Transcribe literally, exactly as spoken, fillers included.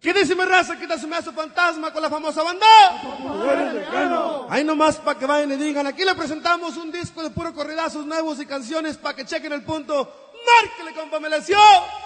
¿Qué dice mi raza? ¿Qué se me hace fantasma con la famosa banda? Ahí nomás para que vayan y digan, aquí le presentamos un disco de puro corridazos nuevos y canciones para que chequen el punto. ¡Márquele, compa, me lesió!